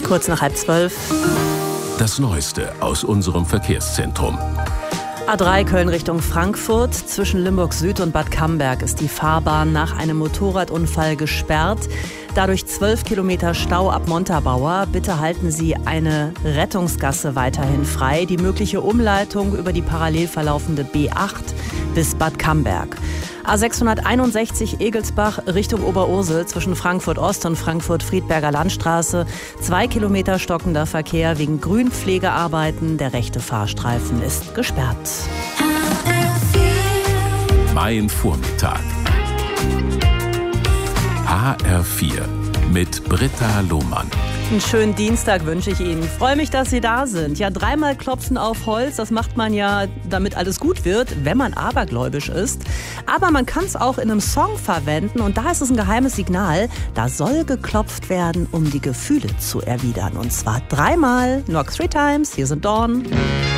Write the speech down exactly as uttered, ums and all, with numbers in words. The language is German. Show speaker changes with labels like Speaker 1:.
Speaker 1: Kurz nach halb zwölf.
Speaker 2: Das Neueste aus unserem Verkehrszentrum.
Speaker 1: A drei Köln Richtung Frankfurt. Zwischen Limburg Süd und Bad Camberg ist die Fahrbahn nach einem Motorradunfall gesperrt. Dadurch zwölf Kilometer Stau ab Montabaur. Bitte halten Sie eine Rettungsgasse weiterhin frei. Die mögliche Umleitung über die parallel verlaufende B acht bis Bad Camberg. A sechshunderteinundsechzig Egelsbach Richtung Oberursel zwischen Frankfurt Ost und Frankfurt-Friedberger Landstraße. Zwei Kilometer stockender Verkehr wegen Grünpflegearbeiten. Der rechte Fahrstreifen ist gesperrt.
Speaker 2: Mein Vormittag. H R vier mit Britta Lohmann.
Speaker 1: Einen schönen Dienstag wünsche ich Ihnen. Freue mich, dass Sie da sind. Ja, dreimal klopfen auf Holz, das macht man ja, damit alles gut wird, wenn man abergläubisch ist. Aber man kann es auch in einem Song verwenden und da ist es ein geheimes Signal. Da soll geklopft werden, um die Gefühle zu erwidern. Und zwar dreimal. Knock three times. Hier sind Dawn.